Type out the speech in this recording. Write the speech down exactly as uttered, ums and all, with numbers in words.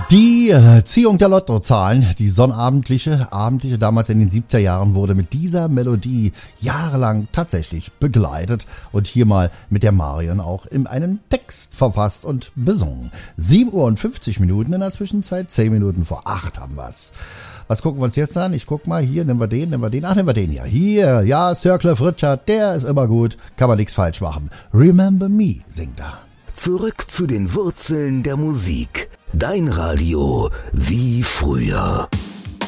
Die äh, Ziehung der Lottozahlen, die sonnabendliche, abendliche, damals in den siebziger Jahren, wurde mit dieser Melodie jahrelang tatsächlich begleitet und hier mal mit der Marion auch in einen Text verfasst und besungen. sieben Uhr und fünfzig Minuten in der Zwischenzeit, zehn Minuten vor acht haben wir's. Was gucken wir uns jetzt an? Ich guck mal, hier, nehmen wir den, nehmen wir den, ach, nehmen wir den hier. Hier, ja, Sir Cliff Richard, der ist immer gut, kann man nichts falsch machen. Remember Me singt er. Zurück zu den Wurzeln der Musik. Dein Radio wie früher.